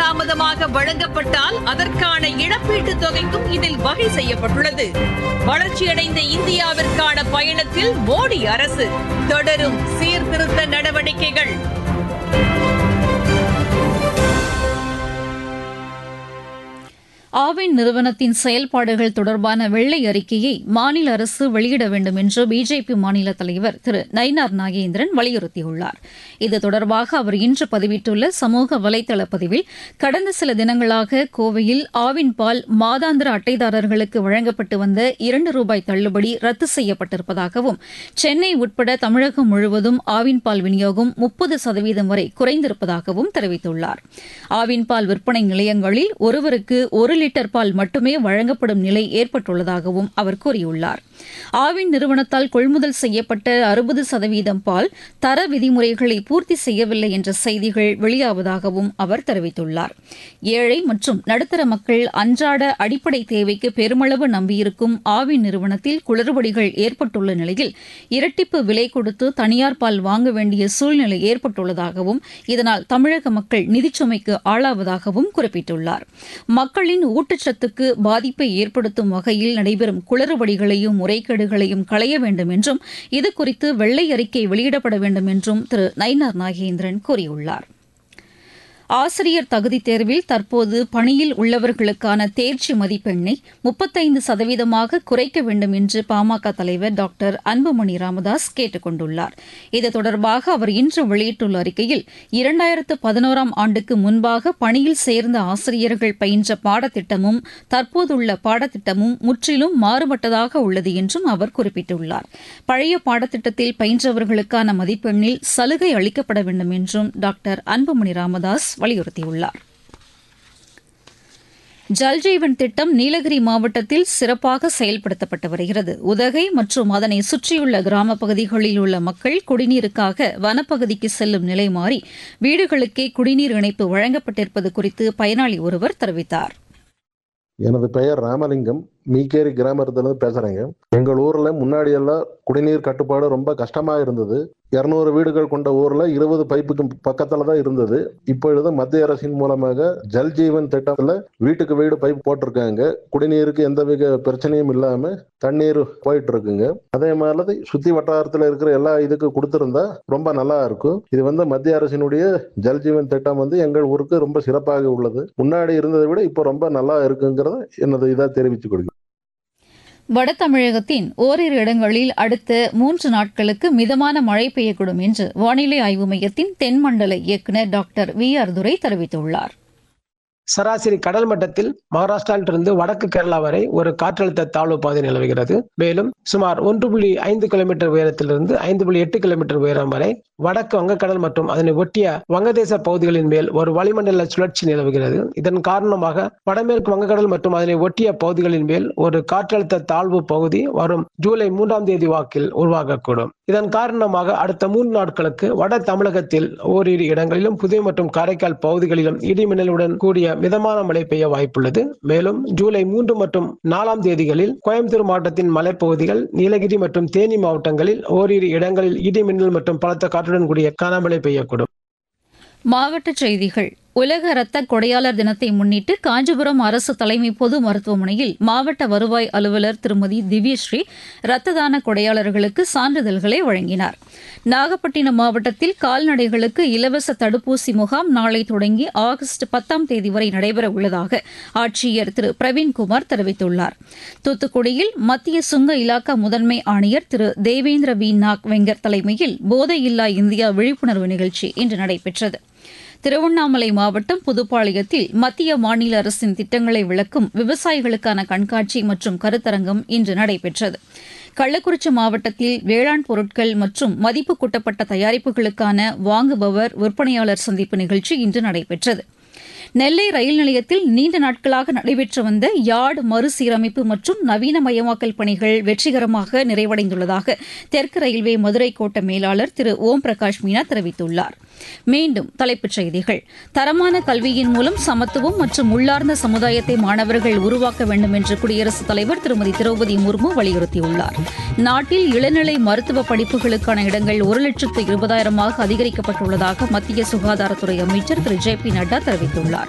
காலதாமதமாக வழங்கப்பட்டால் அதற்கான இழப்பீட்டுத் தொகைக்கும் இதில் வகை செய்யப்பட்டுள்ளது. வளர்ச்சியடைந்த இந்தியாவிற்கான பயணத்தில் மோடி அரசு தொடரும் சீர்திருத்த நடவடிக்கைகள். ஆவின் நிறுவனத்தின் செயல்பாடுகள் தொடர்பான வெள்ளை அறிக்கையை மாநில அரசு வெளியிட வேண்டும் என்று பிஜேபி மாநில தலைவர் திரு நயினார் நாகேந்திரன் வலியுறுத்தியுள்ளார். இது தொடர்பாக அவர் இன்று பதிவிட்டுள்ள சமூக வலைதள பதிவில், கடந்த சில தினங்களாக கோவையில் ஆவின் பால் மாதாந்திர அட்டைதாரர்களுக்கு வழங்கப்பட்டு வந்த ₹2 தள்ளுபடி ரத்து செய்யப்பட்டிருப்பதாகவும், சென்னை உட்பட தமிழகம் முழுவதும் ஆவின் பால் விநியோகம் 30% வரை குறைந்திருப்பதாகவும் தெரிவித்துள்ளார். ஆவின் பால் விற்பனை நிலையங்களில் ஒருவருக்கு 1 லிட்டர் பால் மட்டுமே வழங்கப்படும் நிலை ஏற்பட்டுள்ளதாகவும் அவர் கூறியுள்ளார். ஆவின் நிறுவனத்தால் கொள்முதல் செய்யப்பட்ட 60% பால் தர விதிமுறைகளை பூர்த்தி செய்யவில்லை என்ற செய்திகள் வெளியாவதாகவும் அவர் தெரிவித்துள்ளார். ஏழை மற்றும் நடுத்தர மக்கள் அன்றாட அடிப்படை தேவைக்கு பெருமளவு நம்பியிருக்கும் ஆவின் நிறுவனத்தில் குளறுபடிகள் ஏற்பட்டுள்ள நிலையில் இரட்டிப்பு விலை கொடுத்து தனியார் பால் வாங்க வேண்டிய சூழ்நிலை ஏற்பட்டுள்ளதாகவும், இதனால் தமிழக மக்கள் நிதிச்சுமைக்கு ஆளாவதாகவும் குறிப்பிட்டுள்ளார். மக்களின் ஊட்டச்சத்துக்கு பாதிப்பை ஏற்படுத்தும் வகையில் நடைபெறும் குளறுபடிகளையும் முறைகேடுகளையும் களைய வேண்டும் என்றும், இதுகுறித்து வெள்ளை அறிக்கை வெளியிடப்பட வேண்டும் என்றும் திரு நயினார் நாகேந்திரன் கூறியுள்ளார். ஆசிரியர் தகுதித் தேர்வில் தற்போது பணியில் உள்ளவர்களுக்கான தேர்ச்சி மதிப்பெண்ணை 35% குறைக்க வேண்டும் என்று பாமக தலைவர் டாக்டர் அன்புமணி ராமதாஸ் கேட்டுக் கொண்டுள்ளார். இது தொடர்பாக அவர் இன்று வெளியிட்டுள்ள அறிக்கையில், 2011ஆம் ஆண்டுக்கு முன்பாக பணியில் சேர்ந்த ஆசிரியர்கள் பயின்ற பாடத்திட்டமும் தற்போதுள்ள பாடத்திட்டமும் முற்றிலும் மாறுபட்டதாக உள்ளது என்றும் அவர் குறிப்பிட்டுள்ளார். பழைய பாடத்திட்டத்தில் பயின்றவர்களுக்கான மதிப்பெண்ணில் சலுகை அளிக்கப்பட வேண்டும் என்றும் டாக்டர் அன்புமணி ராமதாஸ் வலியுறுத்தியுள்ளார். ஜல்ஜீவன் திட்டம் நீலகிரி மாவட்டத்தில் சிறப்பாக செயல்படுத்தப்பட்டு வருகிறது. உதகை மற்றும் அதனை சுற்றியுள்ள கிராமப் பகுதிகளில் உள்ள மக்கள் குடிநீருக்காக வனப்பகுதிக்கு செல்லும் நிலை மாறி வீடுகளுக்கே குடிநீர் இணைப்பு வழங்கப்பட்டிருப்பது குறித்து பயனாளி ஒருவர் தெரிவித்தார். எனது பெயர் ராமலிங்கம், மீக்கேரி கிராமத்திலிருந்து பேசுறேங்க. எங்கள் ஊர்ல முன்னாடி எல்லாம் குடிநீர் கட்டுப்பாடு ரொம்ப கஷ்டமா இருந்தது. 200 வீடுகள் கொண்ட ஊர்ல 20 பைப்புக்கு பக்கத்துல தான் இருந்தது. இப்பொழுது மத்திய அரசின் மூலமாக ஜல்ஜீவன் திட்டத்துல வீட்டுக்கு வீடு பைப் போட்டிருக்காங்க. குடிநீருக்கு எந்தவித பிரச்சனையும் இல்லாம தண்ணீர் போயிட்டு இருக்குங்க. அதே மாதிரி சுத்தி வட்டாரத்துல இருக்கிற எல்லா இதுக்கு கொடுத்திருந்தா ரொம்ப நல்லா இருக்கும். இது மத்திய அரசினுடைய ஜல்ஜீவன் திட்டம் எங்கள் ஊருக்கு ரொம்ப சிறப்பாக உள்ளது. முன்னாடி இருந்ததை விட இப்போ ரொம்ப நல்லா இருக்குங்கிறத எனது இதா தெரிவித்துக் கொள்கிறேன். வட தமிழகத்தின் ஓரிரு இடங்களில் அடுத்த 3 நாட்களுக்கு மிதமான மழை பெய்யக்கூடும் என்று வானிலை ஆய்வு மையத்தின் தென்மண்டல இயக்குநர் டாக்டர் VR துரை தெரிவித்துள்ளார். சராசரி கடல் மட்டத்தில் மகாராஷ்டிராவிலிருந்து வடக்கு கேரளா வரை ஒரு காற்றழுத்த தாழ்வு பாதை நிலவுகிறது. மேலும் சுமார் 1.5 கிலோமீட்டர் உயரத்திலிருந்து 5.8 கிலோமீட்டர் உயரம் வரை வடக்கு வங்கக்கடல் மற்றும் அதனை ஒட்டிய வங்கதேச பகுதிகளின் மேல் ஒரு வளிமண்டல சுழற்சி நிலவுகிறது. இதன் காரணமாக வடமேற்கு வங்கக்கடல் மற்றும் அதனை ஒட்டிய பகுதிகளின் மேல் ஒரு காற்றழுத்த தாழ்வு பகுதி வரும் ஜூலை 3ஆம் தேதி வாக்கில் உருவாகக்கூடும். இதன் காரணமாக அடுத்த 3 நாட்களுக்கு வட தமிழகத்தில் ஓரிரு இடங்களிலும் புதுவை மற்றும் காரைக்கால் பகுதிகளிலும் இடிமின்னலுடன் கூடிய மிதமான மழை பெய்ய வாய்ப்புள்ளது. மேலும் ஜூலை 3 மற்றும் 4ஆம் தேதிகளில் கோயம்புத்தூர் மாவட்டத்தின் மலைப்பகுதிகள், நீலகிரி மற்றும் தேனி மாவட்டங்களில் ஓரிரு இடங்களில் இடிமின்னல் மற்றும் பலத்த காற்றுடன் கூடிய கனமழை பெய்யக்கூடும். மாவட்டச் செய்திகள். உலக இரத்த கொடையாளர் தினத்தை முன்னிட்டு காஞ்சிபுரம் அரசு தலைமை பொது மருத்துவமனையில் மாவட்ட வருவாய் அலுவலர் திருமதி திவ்யஸ்ரீ இரத்த தான கொடையாளர்களுக்கு சான்றிதழ்களை வழங்கினார். நாகப்பட்டினம் மாவட்டத்தில் கால்நடைகளுக்கு இலவச தடுப்பூசி முகாம் நாளை தொடங்கி ஆகஸ்ட் 10ஆம் தேதி வரை நடைபெற உள்ளதாக ஆட்சியர் திரு பிரவீன்குமார் தெரிவித்துள்ளார். தூத்துக்குடியில் மத்திய சுங்க இலாக்கா முதன்மை ஆணையர் திரு தேவேந்திர வி நாக் வெங்கர் தலைமையில் போதையில்லா இந்தியா விழிப்புணர்வு நிகழ்ச்சி இன்று நடைபெற்றது. திருவண்ணாமலை மாவட்டம் புதுப்பாளையத்தில் மத்திய மாநில அரசின் திட்டங்களை விளக்கும் விவசாயிகளுக்கான கண்காட்சி மற்றும் கருத்தரங்கம் இன்று நடைபெற்றது. கள்ளக்குறிச்சி மாவட்டத்தில் வேளாண் பொருட்கள் மற்றும் மதிப்பு கூட்டப்பட்ட தயாரிப்புகளுக்கான வாங்குபவர் விற்பனையாளர் சந்திப்பு நிகழ்ச்சி இன்று நடைபெற்றது. நெல்லை ரயில் நிலையத்தில் நீண்ட நாட்களாக நடைபெற்று வந்த யார்டு மறுசீரமைப்பு மற்றும் நவீனமயமாக்கல் பணிகள் வெற்றிகரமாக நிறைவடைந்துள்ளதாக தெற்கு ரயில்வே மதுரை கோட்ட மேலாளர் திரு ஓம் பிரகாஷ் மீனா தெரிவித்துள்ளார். மீண்டும் தலைப்புச் செய்திகள். தரமான கல்வியின் மூலம் சமத்துவம் மற்றும் உள்ளார்ந்த சமுதாயத்தை மாணவர்கள் உருவாக்க வேண்டும் என்று குடியரசுத் தலைவர் திருமதி திரௌபதி முர்மு வலியுறுத்தியுள்ளார். நாட்டில் இளநிலை மருத்துவ படிப்புகளுக்கான இடங்கள் 1,20,000 அதிகரிக்கப்பட்டுள்ளதாக மத்திய சுகாதாரத்துறை அமைச்சர் திரு JP நட்டா தெரிவித்துள்ளார்.